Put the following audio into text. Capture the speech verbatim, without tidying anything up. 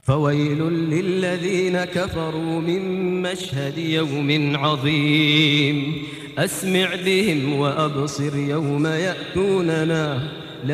فويل للذين كفروا من مشهد يوم عظيم أسمع بهم وأبصر يوم يأتوننا